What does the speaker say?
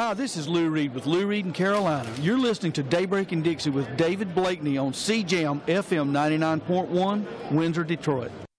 Hi, this is Lou Reed with Lou Reed in Carolina. You're listening to Daybreak in Dixie with David Blakeney on CJAM FM 99.1, Windsor, Detroit.